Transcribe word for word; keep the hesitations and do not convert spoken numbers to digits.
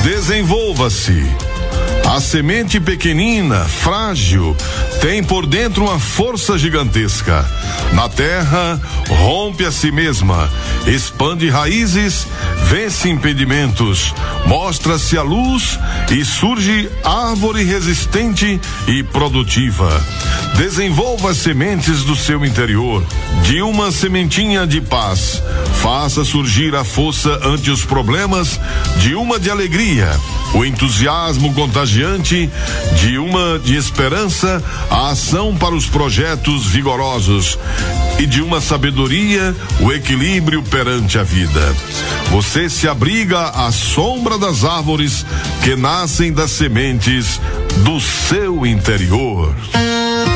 Desenvolva-se. A semente pequenina, frágil, tem por dentro uma força gigantesca. Na terra, rompe a si mesma, expande raízes, vence impedimentos, mostra-se a luz e surge árvore resistente e produtiva. Desenvolva as sementes do seu interior. De uma sementinha de paz, faça surgir a força ante os problemas, de uma de alegria, o entusiasmo contagiante, de uma de esperança, a ação para os projetos vigorosos, e de uma sabedoria, o equilíbrio perante a vida. Você se abriga à sombra das árvores que nascem das sementes do seu interior.